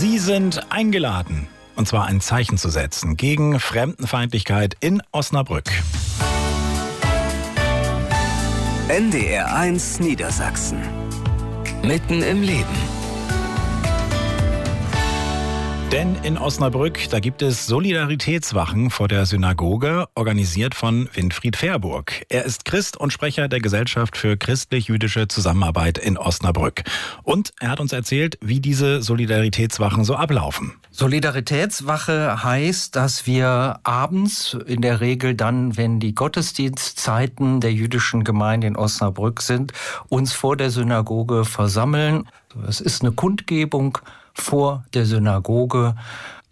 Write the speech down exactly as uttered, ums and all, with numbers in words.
Sie sind eingeladen, und zwar ein Zeichen zu setzen gegen Fremdenfeindlichkeit in Osnabrück. N D R eins Niedersachsen. Mitten im Leben. Denn in Osnabrück, da gibt es Solidaritätswachen vor der Synagoge, organisiert von Winfried Verburg. Er ist Christ und Sprecher der Gesellschaft für christlich-jüdische Zusammenarbeit in Osnabrück. Und er hat uns erzählt, wie diese Solidaritätswachen so ablaufen. Solidaritätswache heißt, dass wir abends, in der Regel dann, wenn die Gottesdienstzeiten der jüdischen Gemeinde in Osnabrück sind, uns vor der Synagoge versammeln. Es ist eine Kundgebung vor der Synagoge,